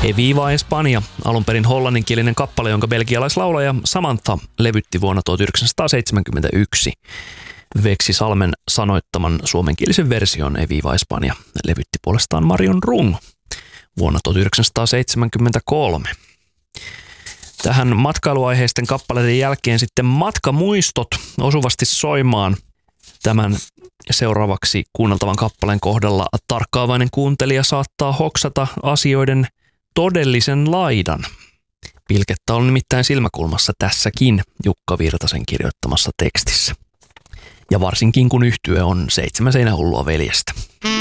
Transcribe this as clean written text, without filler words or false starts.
Viva Espanja, alun perin hollanninkielinen kappale, jonka belgialaislaulaja Samantha levytti vuonna 1971. Veksi Salmen sanoittaman suomenkielisen version Viva Espanja levytti puolestaan Marion Rung vuonna 1973. Tähän matkailuaiheisten kappaleiden jälkeen sitten matkamuistot osuvasti soimaan. Tämän seuraavaksi kuunneltavan kappaleen kohdalla tarkkaavainen kuuntelija saattaa hoksata asioiden todellisen laidan. Pilkettä on nimittäin silmäkulmassa tässäkin Jukka Virtasen kirjoittamassa tekstissä. Ja varsinkin kun yhtye on 7 seinähullua veljestä.